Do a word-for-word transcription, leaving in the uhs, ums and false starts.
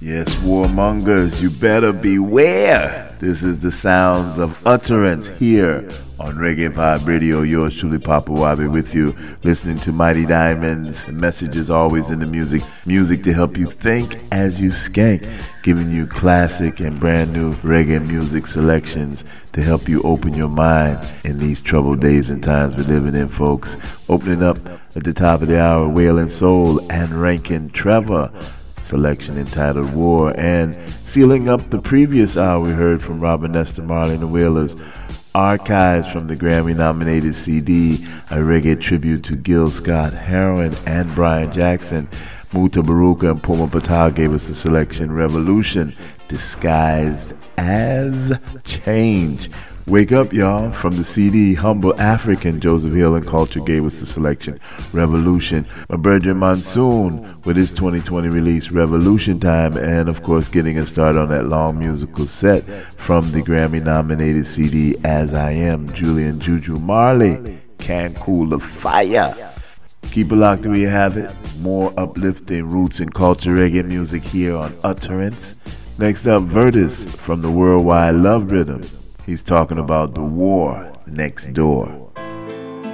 Yes, warmongers, you better beware. This is the sounds of utterance here on Reggae Vibe Radio. Yours truly, Papa Wabi, with you, listening to Mighty Diamonds. The message is always in the music. Music to help you think as you skank, giving you classic and brand new reggae music selections to help you open your mind in these troubled days and times we're living in, folks. Opening up at the top of the hour, Wailing Soul and Rankin Trevor. Selection entitled War, and sealing up the previous hour we heard from Robin Nesta Marley and the Wailers, archives from the Grammy-nominated C D, a reggae tribute to Gil Scott-Heron and Brian Jackson. Muta Baruka and Puma Patel gave us the selection Revolution, disguised as change. Wake up, y'all. From the C D, Humble African, Joseph Hill and Culture gave us the selection Revolution. My brother Monsoon with his twenty twenty release Revolution Time, and of course getting us started on that long musical set from the Grammy-nominated C D As I Am, Julian Juju Marley, Can't Cool the Fire. Keep it locked where you have it. More uplifting roots and culture reggae music here on Utterance. Next up, Vertus from the Worldwide Love Rhythm. He's talking about the war next door.